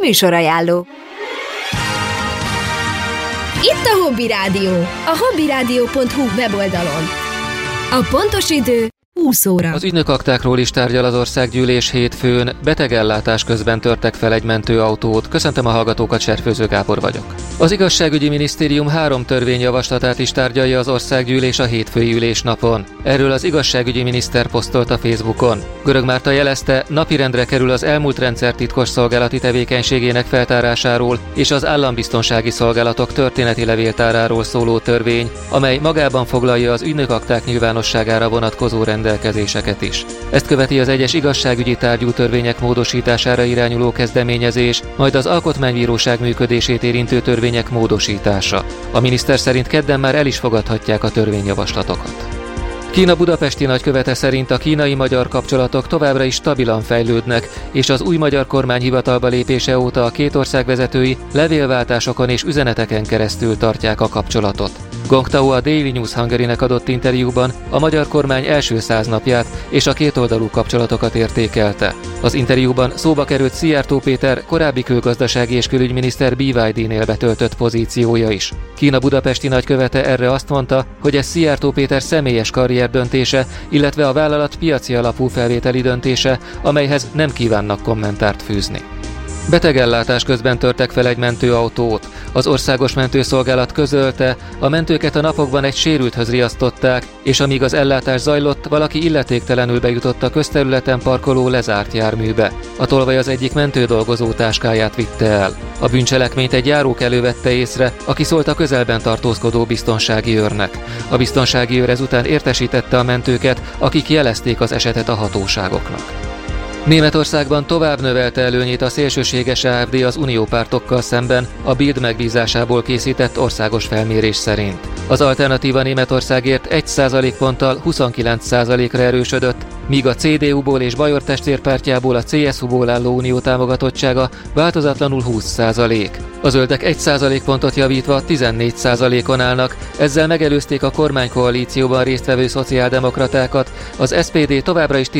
Műsorajánló. Itt a Hobby Rádió, a hobbyradio.hu weboldalon. A pontos idő 20 óra. Az ügynökaktákról is tárgyal az országgyűlés hétfőn. Betegellátás közben törtek fel egy mentőautót. Köszöntöm a hallgatókat, Serfőző Gábor vagyok. Az igazságügyi minisztérium 3 törvényjavaslatát is tárgyalja az országgyűlés a hétfői ülésnapon. Erről az igazságügyi miniszter posztolt a Facebookon. Görög Márta jelezte, napirendre kerül az elmúlt rendszer titkosszolgálati tevékenységének feltárásáról és az állambiztonsági szolgálatok történeti levéltáráról szóló törvény, amely magában foglalja az ügynökakták nyilvánosságára vonatkozó rendelkezéseket is. Ezt követi az egyes igazságügyi tárgyú törvények módosítására irányuló kezdeményezés, majd az Alkotmánybíróság működését érintő törvények módosítása. A miniszter szerint kedden már el is fogadhatják a törvényjavaslatokat. Kína budapesti nagykövete szerint a kínai-magyar kapcsolatok továbbra is stabilan fejlődnek, és az új magyar kormány hivatalba lépése óta a két ország vezetői levélváltásokon és üzeneteken keresztül tartják a kapcsolatot. Gong Tao a Daily News Hungary-nek adott interjúban a magyar kormány első 100 napját és a kétoldalú kapcsolatokat értékelte. Az interjúban szóba került Szijjártó Péter korábbi külgazdasági és külügyminiszter BYD-nél betöltött pozíciója is. Kína budapesti nagykövete erre azt mondta, hogy ez Szijjártó Péter személyes karrier döntése, illetve a vállalat piaci alapú felvételi döntése, amelyhez nem kívánnak kommentárt fűzni. Betegellátás közben törtek fel egy mentőautót. Az Országos Mentőszolgálat közölte, a mentőket a napokban egy sérülthöz riasztották, és amíg az ellátás zajlott, valaki illetéktelenül bejutott a közterületen parkoló lezárt járműbe. A tolvaj az egyik mentődolgozó táskáját vitte el. A bűncselekményt egy járókelő vette észre, aki szólt a közelben tartózkodó biztonsági őrnek. A biztonsági őr ezután értesítette a mentőket, akik jelezték az esetet a hatóságoknak. Németországban tovább növelte előnyét a szélsőséges AfD az uniópártokkal szemben a Bild megbízásából készített országos felmérés szerint. Az Alternatíva Németországért 1 ponttal 29%-ra erősödött, míg a CDU-ból és Bajor testvérpártjából a CSU-ból álló unió támogatottsága változatlanul 20%. A zöldek 1 pontot javítva 14%-on állnak, ezzel megelőzték a kormánykoalícióban résztvevő szociáldemokratákat, az SPD továbbra is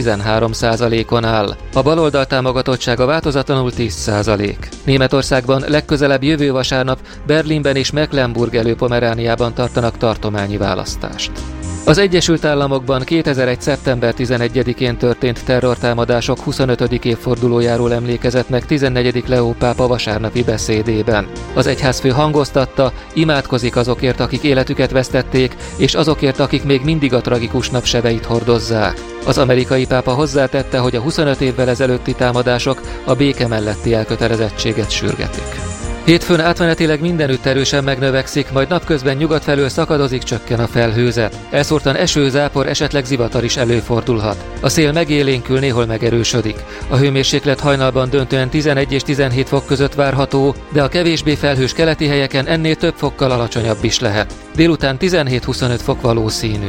13%-on áll. A baloldal támogatottsága változatlanul 10%. Németországban legközelebb jövő vasárnap Berlinben és Mecklenburg-Előpomerániában tartanak tartományi választást. Az Egyesült Államokban 2001. szeptember 11-én történt terrortámadások 25. évfordulójáról emlékezett meg 14. Leó pápa vasárnapi beszédében. Az egyházfő hangoztatta, imádkozik azokért, akik életüket vesztették, és azokért, akik még mindig a tragikus napsebeit hordozzák. Az amerikai pápa hozzátette, hogy a 25 évvel ezelőtti támadások a béke melletti elkötelezettséget sürgetik. Hétfőn átmenetileg mindenütt erősen megnövekszik, majd napközben nyugat felől szakadozik, csökken a felhőzet. Elszórtan eső, zápor, esetleg zivatar is előfordulhat. A szél megélénkül, néhol megerősödik. A hőmérséklet hajnalban döntően 11 és 17 fok között várható, de a kevésbé felhős keleti helyeken ennél több fokkal alacsonyabb is lehet. Délután 17-25 fok valószínű.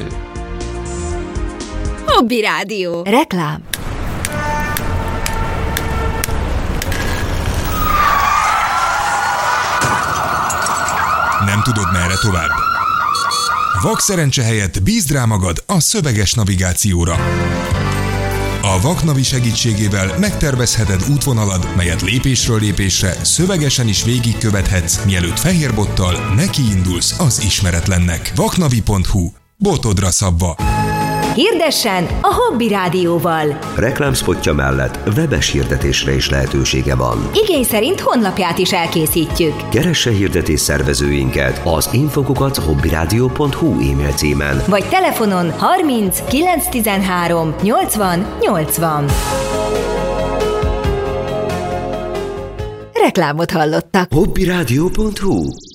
Hobby Rádió. Reklám. Nem tudod, merre tovább? Vakszerencse helyett bízd rá magad a szöveges navigációra. A Vaknavi segítségével megtervezheted útvonalad, melyet lépésről lépésre szövegesen is végigkövethetsz, mielőtt fehérbottal nekiindulsz az ismeretlennek. Vaknavi.hu. Botodra szabva. Hirdessen a Hobby Rádióval. Reklámspotja mellett webes hirdetésre is lehetősége van. Igény szerint honlapját is elkészítjük. Keresse hirdetés szervezőinket az info@hobbyradio.hu e-mail címen. Vagy telefonon 30 913 80 80. Reklámot hallottak. hobbyradio.hu